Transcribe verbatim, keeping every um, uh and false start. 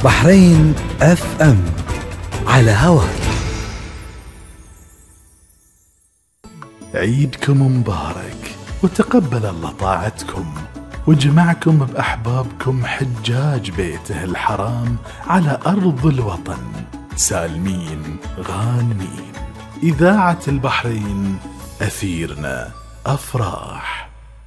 بحرين اف ام على هواك. عيدكم مبارك وتقبل الله طاعتكم وجمعكم بأحبابكم حجاج بيته الحرام على أرض الوطن سالمين غانمين. إذاعة البحرين، أثيرنا أفراح.